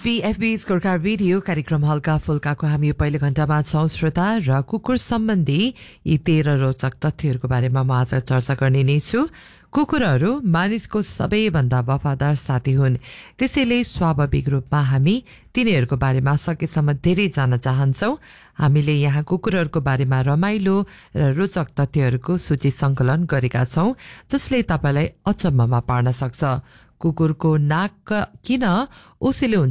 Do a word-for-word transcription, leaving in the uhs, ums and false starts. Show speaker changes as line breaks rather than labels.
FB FB scorecard video कार्यक्रम हल्का फुल्काको हामी पहिलो घण्टामा छौं श्रोता र कुकुर सम्बन्धी यी तेह्र रोचक तथ्यहरूको बारेमा म आज चर्चा गर्ने नै छु। कुकुरहरू मानिसको सबैभन्दा वफादार साथी हुन्, त्यसैले स्वाभाविक रूपमा हामी तिनीहरूको बारेमा सकेसम्म धेरै जान्न चाहन्छौं। हामीले यहाँ कुकुरहरूको बारेमा रमाइलो र रोचक तथ्यहरूको सूची संकलन गरेका छौं, जसले तपाईलाई अचम्ममा पार्न सक्छ। कुकुरको नाक किन ओसिलो हुन्छ